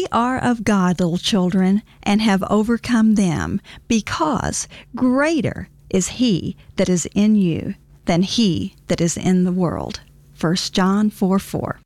Ye are of God, little children, and have overcome them, because greater is he that is in you than he that is in the world. 1 John 4:4.